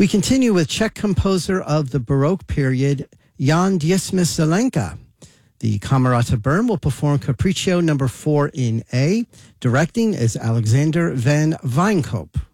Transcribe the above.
We continue with Czech composer of the Baroque period, Jan Děsmyslenka. The Camerata Bern will perform Capriccio number 4 in A. Directing is Alexander van Wijnkoop.